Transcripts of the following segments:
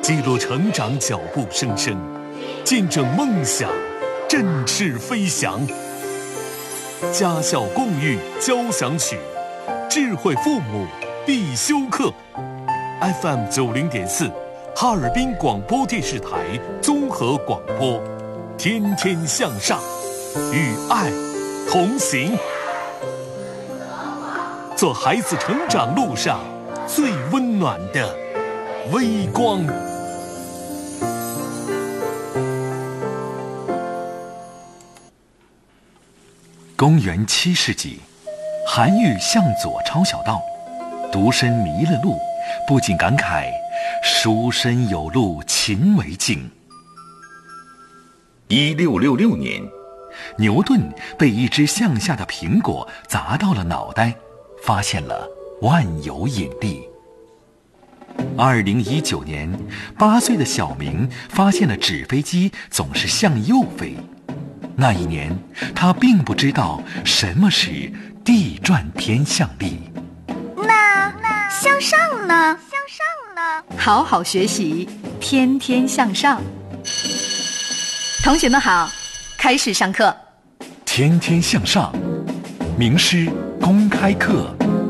记录成长脚步声声，见证梦想振翅飞翔。家校共育交响曲，智慧父母必修课。FM 90.4，哈尔滨广播电视台综合广播，天天向上，与爱同行，做孩子成长路上最温暖的微光。 公元7世纪，韩愈向左抄小道，独身迷了路，不禁感慨书生有路勤为径。 1666年， 牛顿被一只向下的苹果砸到了脑袋，发现了万有引力。2019年，8岁的小明发现了纸飞机总是向右飞。那一年，他并不知道什么是地转天向力。 那向上呢？ 好好学习，天天向上。同学们好，开始上课。 天天向上，名师公开课。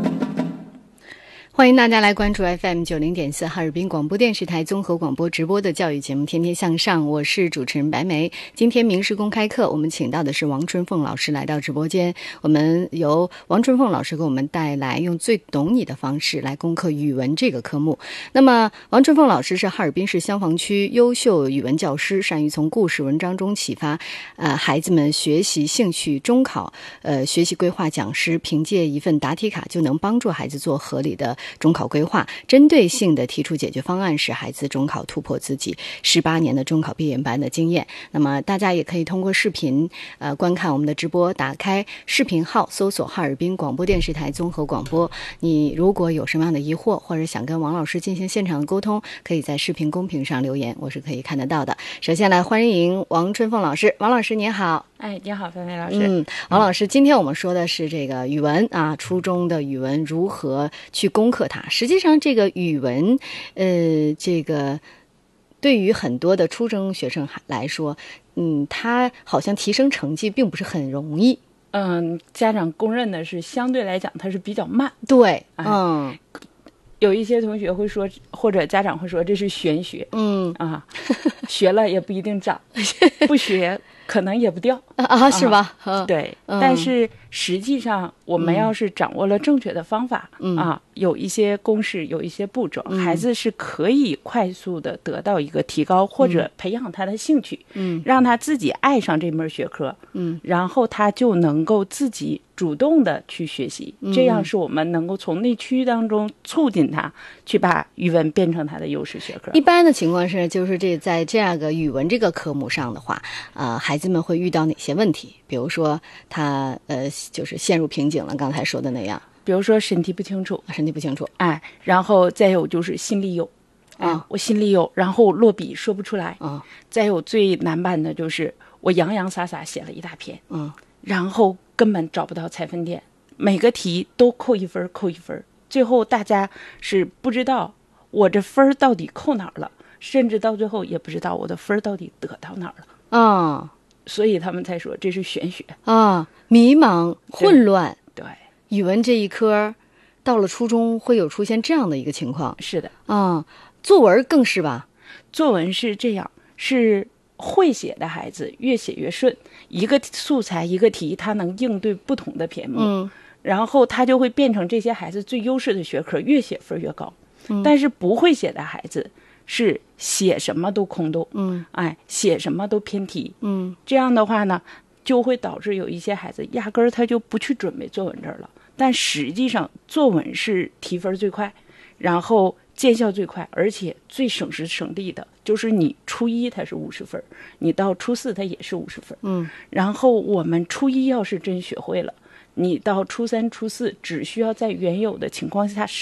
欢迎大家来关注 FM 90.4哈尔滨广播电视台综合广播直播的教育节目《天天向上》，我是主持人白梅。今天名师公开课，我们请到的是王春凤老师来到直播间，我们由王春凤老师给我们带来用最懂你的方式来攻克语文这个科目。那么王春凤老师是哈尔滨市香坊区优秀语文教师，善于从故事文章中启发孩子们学习兴趣。中考学习规划讲师，凭借一份答题卡就能帮助孩子做合理的中考规划，针对性的提出解决方案，使孩子中考突破自己18年的中考闭眼班的经验。那么大家也可以通过视频观看我们的直播，打开视频号搜索哈尔滨广播电视台综合广播。你如果有什么样的疑惑，或者想跟王老师进行现场的沟通，可以在视频公屏上留言，我是可以看得到的。首先来欢迎王春凤老师。王老师您好。 你好，菲菲老师。 王老师，今天我们说的是这个语文啊，初中的语文如何去攻克它。实际上，这个语文，这个对于很多的初中学生来说，他好像提升成绩并不是很容易。 家长公认的是相对来讲它是比较慢。 对， 有一些同学会说，或者家长会说这是玄学。学了也不一定长，不学可能也不掉是吧？ 对，但是实际上我们要是掌握了正确的方法有一些公式，有一些步骤，孩子是可以快速的得到一个提高，或者培养他的兴趣，让他自己爱上这门学科，然后他就能够自己主动的去学习，这样是我们能够从内驱当中促进他去把语文变成他的优势学科。 一般的情况是，就是在这样个语文这个科目上的话，孩子们会遇到哪些问题？比如说他就是陷入瓶颈了，刚才说的那样。 比如说身体不清楚，然后再有就是心里有，我心里有，然后落笔说不出来，再有最难办的就是我洋洋洒洒写了一大篇，然后根本找不到采分点，每个题都扣一分，最后大家是不知道我这分到底扣哪儿了，甚至到最后也不知道我的分到底得到哪儿了，所以他们才说这是玄学迷茫混乱。 对， 语文这一科到了初中会有出现这样的一个情况。 是的， 作文更是吧？ 作文是这样，是会写的孩子越写越顺，一个素材一个题，他能应对不同的篇目，然后他就会变成这些孩子最优势的学科，越写分越高。但是不会写的孩子是写什么都空洞，写什么都偏题，这样的话呢，就会导致有一些孩子压根儿他就不去准备作文这儿了。但实际上作文是提分最快，然后见效最快，而且最省时省力的，就是你初一它是50分，你到初4它也是50分，然后我们初一要是真学会了，你到初3、初4只需要在原有的情况下